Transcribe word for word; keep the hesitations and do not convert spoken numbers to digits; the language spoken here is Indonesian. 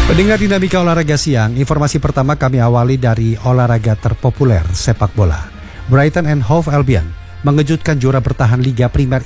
Pendengar Dinamika Olahraga Siang, informasi pertama kami awali dari olahraga terpopuler sepak bola. Brighton and Hove Albion mengejutkan juara bertahan Liga Primer